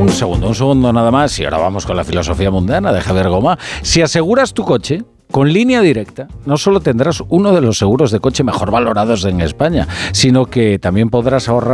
un segundo nada más, y ahora vamos con la filosofía mundana de Javier Goma. Si aseguras tu coche con Línea Directa, no solo tendrás uno de los seguros de coche mejor valorados en España, sino que también podrás ahorrar